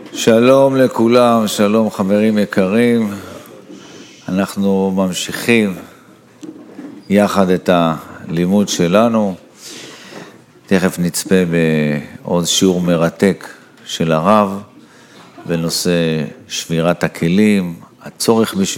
שלום לכולם, שלום חברים יקרים. אנחנו ממשיכים יחד את הלימוד שלנו. תכף נצפה בעוד שיעור מרתק של הרב בנושא שבירת הכלים, הצורך בשבירת